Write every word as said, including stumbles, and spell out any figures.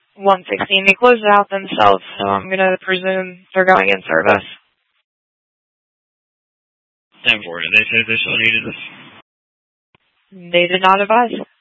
one sixteen. They closed it out themselves, so I'm going to presume they're going in service. ten four, did they say they still needed us? They did not advise.